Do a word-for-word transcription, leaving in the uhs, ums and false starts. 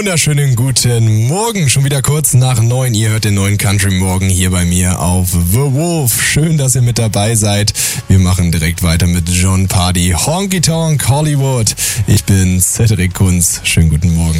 wunderschönen guten Morgen. Schon wieder kurz nach neun. Ihr hört den neuen Country Morgen hier bei mir auf The Wolf. Schön, dass ihr mit dabei seid. Wir machen direkt weiter mit Jon Pardi. Honky Tonk Hollywood. Ich bin Cedric Kunz. Schönen guten Morgen.